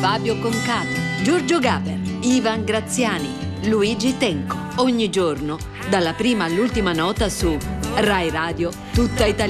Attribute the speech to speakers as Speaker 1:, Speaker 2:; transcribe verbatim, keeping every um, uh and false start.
Speaker 1: Fabio Concato, Giorgio Gaber, Ivan Graziani, Luigi Tenco. Ogni giorno, dalla prima all'ultima nota su Rai Radio Tutta Italia.